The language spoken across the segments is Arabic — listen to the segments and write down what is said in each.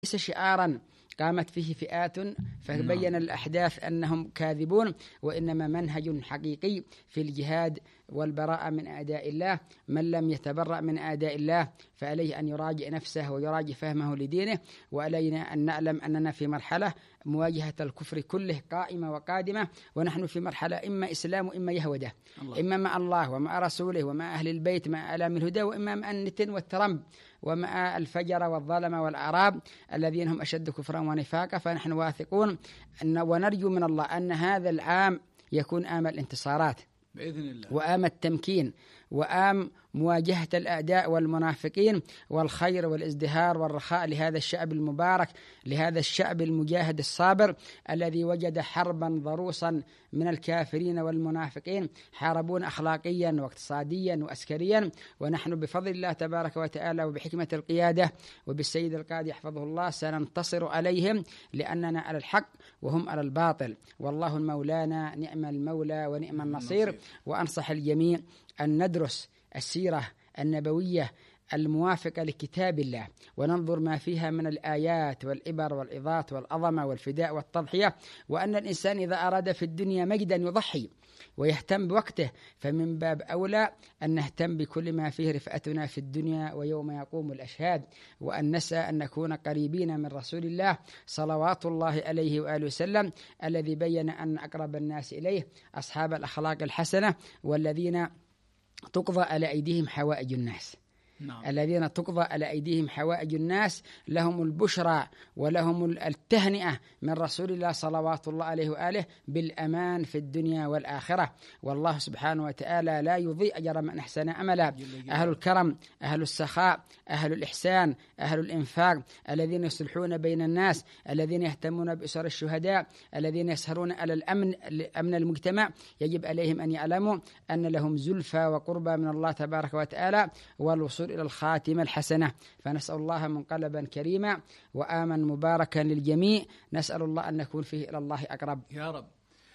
ليس شعارا قامت فيه فئات فبين الأحداث أنهم كاذبون، وإنما منهج حقيقي في الجهاد والبراءة من أعداء الله. من لم يتبرأ من أعداء الله فعليه أن يراجع نفسه ويراجع فهمه لدينه، وعلينا أن نعلم أننا في مرحلة مواجهة الكفر كله قائمة وقادمة، ونحن في مرحلة إما إسلام وإما يهودة، إما مع الله ومع رسوله ومع أهل البيت مع أعلام الهدى، وإما مع النتن والترمب ومع الفجر والظلمة والأعراب الذين هم أشد كفرا ونفاقا. فنحن واثقون ونرجو من الله أن هذا العام يكون عام الانتصارات بإذن الله، وعام التمكين، وعام مواجهة الأعداء والمنافقين، والخير والازدهار والرخاء لهذا الشعب المبارك، لهذا الشعب المجاهد الصابر الذي وجد حربا ضروسا من الكافرين والمنافقين، حاربون أخلاقيا واقتصاديا وأسكريا، ونحن بفضل الله تبارك وتعالى وبحكمة القيادة وبالسيد القائد يحفظه الله سننتصر عليهم، لأننا على الحق وهم على الباطل، والله مولانا نعم المولى ونعم النصير. وأنصح الجميع أن ندرس السيرة النبوية الموافقة لكتاب الله، وننظر ما فيها من الآيات والعبر والعظات والعظمة والفداء والتضحية، وأن الإنسان إذا أراد في الدنيا مجدا يضحي ويهتم بوقته، فمن باب أولى أن نهتم بكل ما فيه رفعتنا في الدنيا ويوم يقوم الأشهاد، وأن نسعى أن نكون قريبين من رسول الله صلوات الله عليه وآله وسلم، الذي بين أن أقرب الناس إليه أصحاب الأخلاق الحسنة، والذين تقضى على أيديهم حوائج الناس. الذين تقضى على أيديهم حوائج الناس لهم البشرى ولهم التهنئة من رسول الله صلوات الله عليه وآله بالأمان في الدنيا والآخرة، والله سبحانه وتعالى لا يضيع أجر من أحسن عملا. أهل الكرم، أهل السخاء، أهل الإحسان، أهل الإنفاق، الذين يصلحون بين الناس، الذين يهتمون بأسر الشهداء، الذين يسهرون على أمن المجتمع، يجب عليهم أن يعلموا أن لهم زلفى وقربى من الله تبارك وتعالى والوصول إلى الخاتمة الحسنة. فنسأل الله منقلبا كريما وآمن مباركا للجميع، نسأل الله أن نكون فيه إلى الله أقرب يا رب.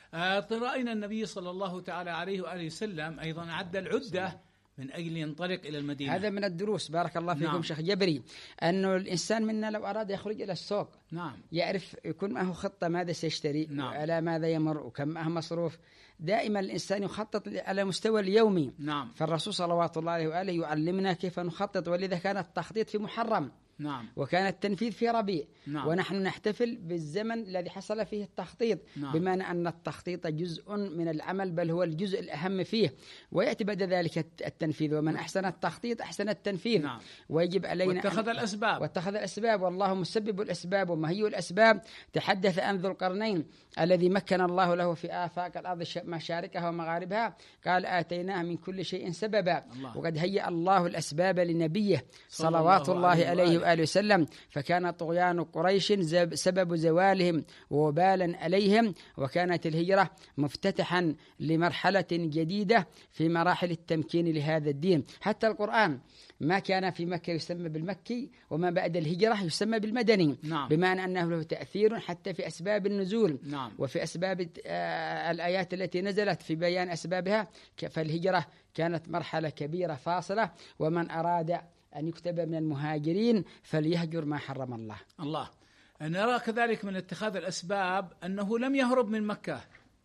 رأينا النبي صلى الله تعالى عليه وآله وسلم أيضا عد العدة من أجل ينطلق إلى المدينة. هذا من الدروس بارك الله فيكم شيخ جبري، أنه الإنسان منا لو أراد يخرج إلى السوق يعرف يكون معه خطة ماذا سيشتري وعلى ماذا يمر وكم معه مصروف. دائما الإنسان يخطط على مستوى اليومي. فالرسول صلوات الله عليه وآله يعلمنا كيف نخطط، ولذا كان التخطيط في محرم وكان التنفيذ في ربيع، ونحن نحتفل بالزمن الذي حصل فيه التخطيط، بمعنى أن التخطيط جزء من العمل، بل هو الجزء الأهم فيه، ويأتي بعد ذلك التنفيذ، ومن أحسن التخطيط أحسن التنفيذ. ويجب علينا واتخذ الأسباب، والله مسبب الأسباب ومهيئ الأسباب. تحدث عن ذو القرنين الذي مكن الله له في آفاق الأرض مشارقها ومغاربها، قال آتيناه من كل شيء سببا، وقد هيأ الله الأسباب لنبيه صلوات الله عليه وآله وسلم. فكان طغيان قريش سبب زوالهم ووبالا عليهم، وكانت الهجرة مفتتحا لمرحلة جديدة في مراحل التمكين لهذا الدين. حتى القرآن ما كان في مكة يسمى بالمكي، وما بعد الهجرة يسمى بالمدني، بمعنى أنه له تأثير حتى في أسباب النزول وفي أسباب الآيات التي نزلت في بيان أسبابها. فالهجرة كانت مرحلة كبيرة فاصلة، ومن أراد أن يكتب من المهاجرين فليهجر ما حرم الله. نرى كذلك من اتخاذ الأسباب أنه لم يهرب من مكة،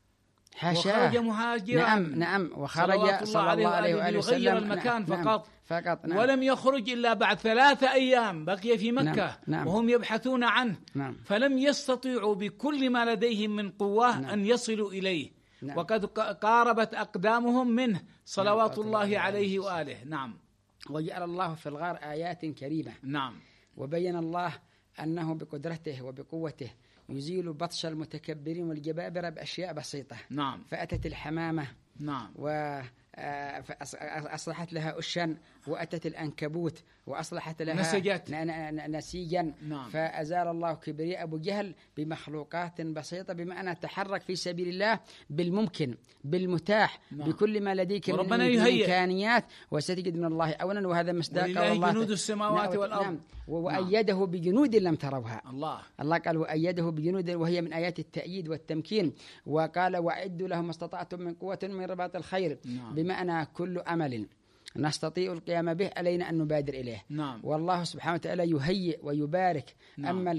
حاشا، وخرج مهاجرا. نعم وخرج صلى الله عليه وآله وسلم يغير المكان فقط. ولم يخرج إلا بعد 3 أيام بقي في مكة وهم يبحثون عنه، فلم يستطيعوا بكل ما لديهم من قوة أن يصلوا إليه، وقد قاربت أقدامهم منه صلوات الله عليه وآله. وجعل الله في الغار آيات كريمة. وبين الله أنه بقدرته وبقوته يزيل بطش المتكبرين والجبابرة بأشياء بسيطة. فأتت الحمامة فأصلحت لها أشا، وأتت الأنكبوت وأصلحت لها نسيجا. فأزال الله كبرياء أبو جهل بمخلوقات بسيطة، بمعنى تحرك في سبيل الله بالممكن بالمتاح بكل ما لديك من إمكانيات، وستجد من الله أولا. وهذا مصداق الله جنود السماوات والأرض. وأيده بجنود لم تروها. الله قال وأيده بجنود، وهي من آيات التأييد والتمكين. وقال وأعدوا لهم ما استطعتم من قوة من رباط الخير، بمعنى كل عمل نستطيع القيام به علينا أن نبادر إليه. والله سبحانه وتعالى يهيئ ويبارك. أما